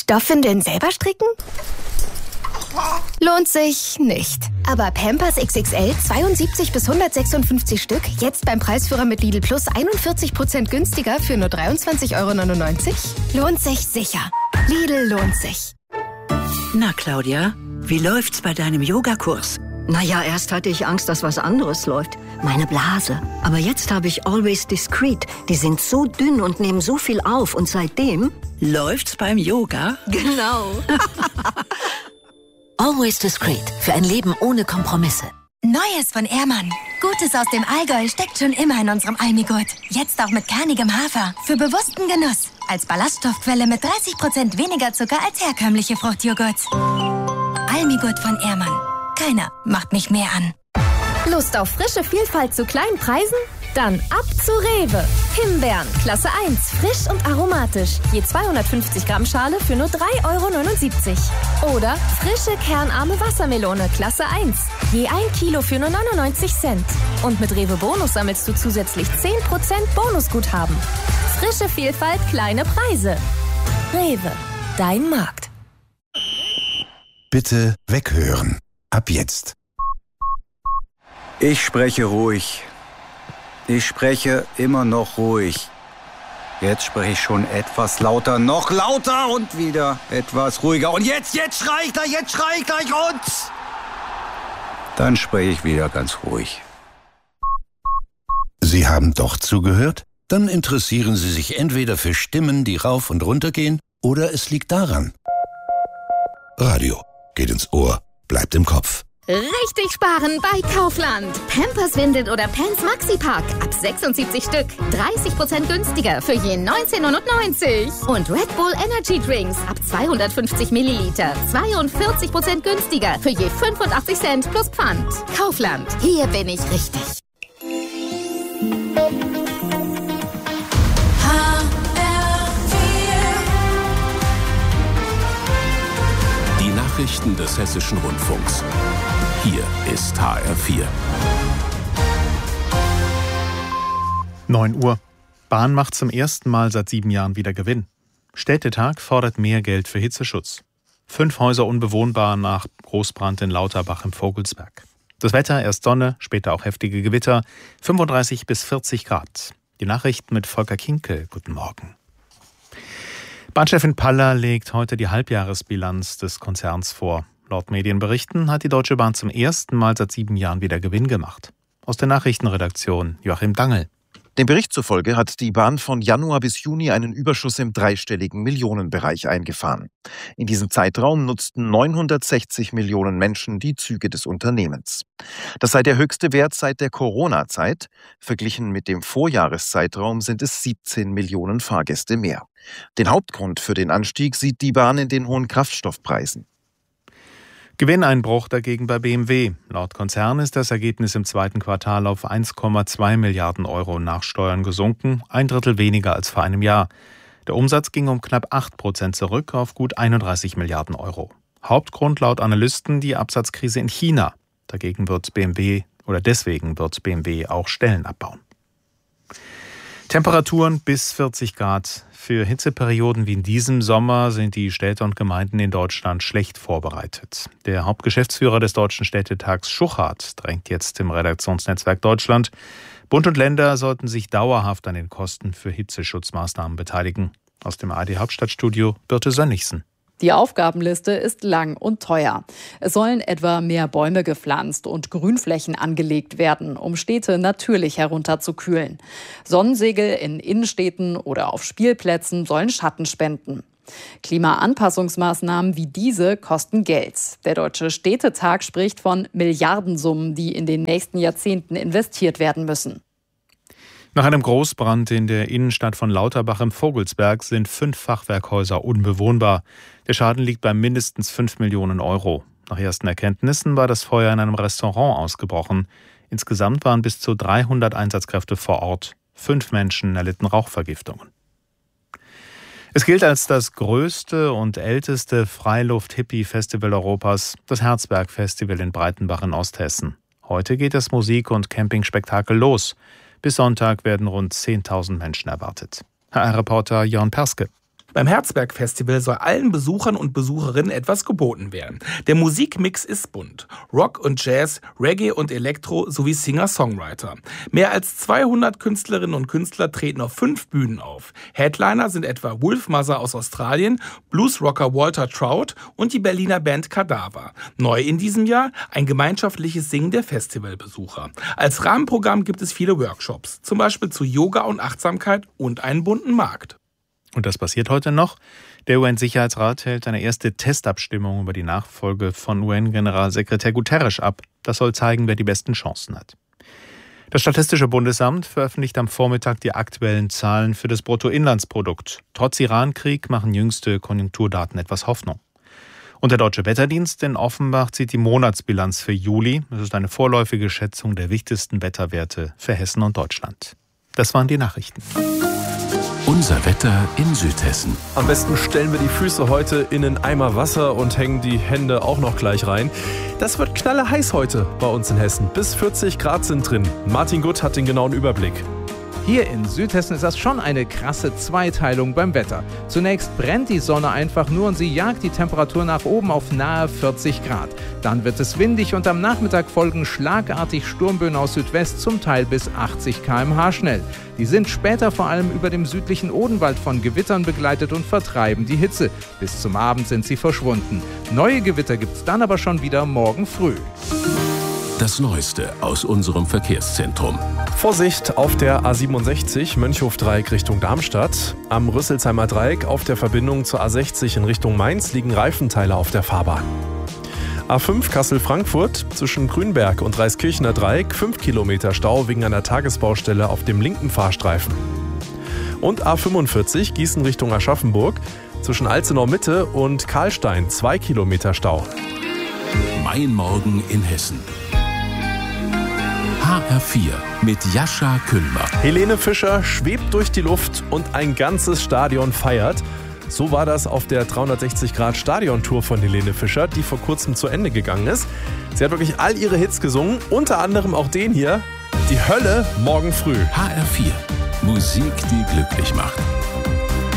Stoffwindeln selber stricken? Lohnt sich nicht. Aber Pampers XXL 72 bis 156 Stück, jetzt beim Preisführer mit Lidl Plus 41% günstiger für nur 23,99 €? Lohnt sich sicher. Lidl lohnt sich. Na, Claudia, wie läuft's bei deinem Yogakurs? Naja, erst hatte ich Angst, dass was anderes läuft. Meine Blase. Aber jetzt habe ich Always Discreet. Die sind so dünn und nehmen so viel auf. Und seitdem... Läuft's beim Yoga? Genau. Always Discreet. Für ein Leben ohne Kompromisse. Neues von Ehrmann. Gutes aus dem Allgäu steckt schon immer in unserem Almigurt. Jetzt auch mit kernigem Hafer. Für bewussten Genuss. Als Ballaststoffquelle mit 30% weniger Zucker als herkömmliche Fruchtjoghurts. Almigurt von Ehrmann. Keiner macht mich mehr an. Lust auf frische Vielfalt zu kleinen Preisen? Dann ab zu Rewe. Himbeeren, Klasse 1, frisch und aromatisch. Je 250 Gramm Schale für nur 3,79 €. Oder frische kernarme Wassermelone, Klasse 1. Je 1 Kilo für nur 99 Cent. Und mit Rewe Bonus sammelst du zusätzlich 10% Bonusguthaben. Frische Vielfalt, kleine Preise. Rewe, dein Markt. Bitte weghören. Ab jetzt. Ich spreche ruhig. Ich spreche immer noch ruhig. Jetzt spreche ich schon etwas lauter, noch lauter und wieder etwas ruhiger. Und jetzt schrei ich gleich und... Dann spreche ich wieder ganz ruhig. Sie haben doch zugehört? Dann interessieren Sie sich entweder für Stimmen, die rauf und runter gehen, oder es liegt daran. Radio geht ins Ohr, bleibt im Kopf. Richtig sparen bei Kaufland. Pampers, Windeln oder Pants Maxi-Pack. Ab 76 Stück. 30% günstiger für je 19,90 €. Und Red Bull Energy Drinks. Ab 250 Milliliter. 42% günstiger für je 85 Cent plus Pfand. Kaufland. Hier bin ich richtig. Die Nachrichten des Hessischen Rundfunks. Hier ist HR4. 9 Uhr. Bahn macht zum ersten Mal seit 7 Jahren wieder Gewinn. Städtetag fordert mehr Geld für Hitzeschutz. 5 Häuser unbewohnbar nach Großbrand in Lauterbach im Vogelsberg. Das Wetter, erst Sonne, später auch heftige Gewitter, 35 bis 40 Grad. Die Nachrichten mit Volker Kinkel. Guten Morgen. Bahnchefin Paller legt heute die Halbjahresbilanz des Konzerns vor. Laut Medienberichten hat die Deutsche Bahn zum ersten Mal seit 7 Jahren wieder Gewinn gemacht. Aus der Nachrichtenredaktion Joachim Dangel. Dem Bericht zufolge hat die Bahn von Januar bis Juni einen Überschuss im dreistelligen Millionenbereich eingefahren. In diesem Zeitraum nutzten 960 Millionen Menschen die Züge des Unternehmens. Das sei der höchste Wert seit der Corona-Zeit. Verglichen mit dem Vorjahreszeitraum sind es 17 Millionen Fahrgäste mehr. Den Hauptgrund für den Anstieg sieht die Bahn in den hohen Kraftstoffpreisen. Gewinneinbruch dagegen bei BMW. Laut Konzern ist das Ergebnis im zweiten Quartal auf 1,2 Milliarden € nach Steuern gesunken, 1/3 weniger als vor einem Jahr. Der Umsatz ging um knapp 8% zurück auf gut 31 Milliarden €. Hauptgrund laut Analysten die Absatzkrise in China. Deswegen wird BMW auch Stellen abbauen. Temperaturen bis 40 Grad. Für Hitzeperioden wie in diesem Sommer sind die Städte und Gemeinden in Deutschland schlecht vorbereitet. Der Hauptgeschäftsführer des Deutschen Städtetags Schuchart drängt jetzt im Redaktionsnetzwerk Deutschland. Bund und Länder sollten sich dauerhaft an den Kosten für Hitzeschutzmaßnahmen beteiligen. Aus dem ARD-Hauptstadtstudio Birte Sönnigsen. Die Aufgabenliste ist lang und teuer. Es sollen etwa mehr Bäume gepflanzt und Grünflächen angelegt werden, um Städte natürlich herunterzukühlen. Sonnensegel in Innenstädten oder auf Spielplätzen sollen Schatten spenden. Klimaanpassungsmaßnahmen wie diese kosten Geld. Der Deutsche Städtetag spricht von Milliardensummen, die in den nächsten Jahrzehnten investiert werden müssen. Nach einem Großbrand in der Innenstadt von Lauterbach im Vogelsberg sind 5 Fachwerkhäuser unbewohnbar. Der Schaden liegt bei mindestens 5 Millionen €. Nach ersten Erkenntnissen war das Feuer in einem Restaurant ausgebrochen. Insgesamt waren bis zu 300 Einsatzkräfte vor Ort. 5 Menschen erlitten Rauchvergiftungen. Es gilt als das größte und älteste Freiluft-Hippie-Festival Europas, das Herzberg-Festival in Breitenbach in Osthessen. Heute geht das Musik- und Campingspektakel los. Bis Sonntag werden rund 10.000 Menschen erwartet. HR-Reporter Jörn Perske. Beim Herzberg-Festival soll allen Besuchern und Besucherinnen etwas geboten werden. Der Musikmix ist bunt. Rock und Jazz, Reggae und Elektro sowie Singer-Songwriter. Mehr als 200 Künstlerinnen und Künstler treten auf 5 Bühnen auf. Headliner sind etwa Wolfmother aus Australien, Bluesrocker Walter Trout und die Berliner Band Kadaver. Neu in diesem Jahr ein gemeinschaftliches Singen der Festivalbesucher. Als Rahmenprogramm gibt es viele Workshops, zum Beispiel zu Yoga und Achtsamkeit und einen bunten Markt. Und das passiert heute noch. Der UN-Sicherheitsrat hält eine erste Testabstimmung über die Nachfolge von UN-Generalsekretär Guterres ab. Das soll zeigen, wer die besten Chancen hat. Das Statistische Bundesamt veröffentlicht am Vormittag die aktuellen Zahlen für das Bruttoinlandsprodukt. Trotz Irankrieg machen jüngste Konjunkturdaten etwas Hoffnung. Und der Deutsche Wetterdienst in Offenbach zieht die Monatsbilanz für Juli. Das ist eine vorläufige Schätzung der wichtigsten Wetterwerte für Hessen und Deutschland. Das waren die Nachrichten. Unser Wetter in Südhessen. Am besten stellen wir die Füße heute in einen Eimer Wasser und hängen die Hände auch noch gleich rein. Das wird knalleheiß heute bei uns in Hessen. Bis 40 Grad sind drin. Martin Gutt hat den genauen Überblick. Hier in Südhessen ist das schon eine krasse Zweiteilung beim Wetter. Zunächst brennt die Sonne einfach nur und sie jagt die Temperatur nach oben auf nahe 40 Grad. Dann wird es windig und am Nachmittag folgen schlagartig Sturmböen aus Südwest, zum Teil bis 80 km/h schnell. Die sind später vor allem über dem südlichen Odenwald von Gewittern begleitet und vertreiben die Hitze. Bis zum Abend sind sie verschwunden. Neue Gewitter gibt's dann aber schon wieder morgen früh. Das Neueste aus unserem Verkehrszentrum. Vorsicht auf der A67 Mönchhof-Dreieck Richtung Darmstadt. Am Rüsselsheimer Dreieck auf der Verbindung zur A60 in Richtung Mainz liegen Reifenteile auf der Fahrbahn. A5 Kassel-Frankfurt zwischen Grünberg und Reiskirchener Dreieck 5 Kilometer Stau wegen einer Tagesbaustelle auf dem linken Fahrstreifen. Und A45 Gießen Richtung Aschaffenburg zwischen Alzenau Mitte und Karlstein 2 Kilometer Stau. Mein Morgen in Hessen. HR4 mit Jascha Küllmer. Helene Fischer schwebt durch die Luft und ein ganzes Stadion feiert. So war das auf der 360-Grad-Stadion-Tour von Helene Fischer, die vor kurzem zu Ende gegangen ist. Sie hat wirklich all ihre Hits gesungen, unter anderem auch den hier, Die Hölle morgen früh. HR4, Musik, die glücklich macht.